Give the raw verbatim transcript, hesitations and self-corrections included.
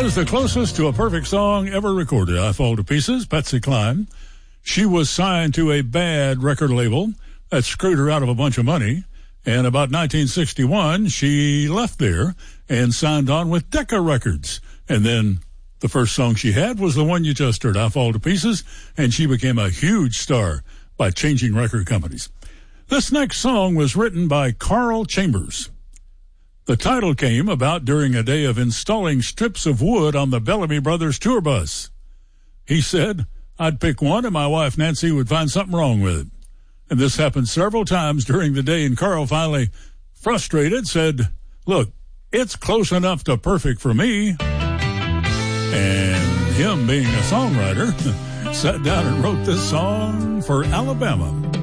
was the closest to a perfect song ever recorded. I Fall to Pieces, Patsy Cline. She was signed to a bad record label that screwed her out of a bunch of money. And about nineteen sixty-one, she left there and signed on with Decca Records. And then the first song she had was the one you just heard, I Fall to Pieces, and she became a huge star by changing record companies. This next song was written by Carl Chambers. The title came about during a day of installing strips of wood on the Bellamy Brothers tour bus. He said, I'd pick one and my wife Nancy would find something wrong with it. And this happened several times during the day, and Carl finally, frustrated, said, look, it's close enough to perfect for me. And him being a songwriter, sat down and wrote this song for Alabama.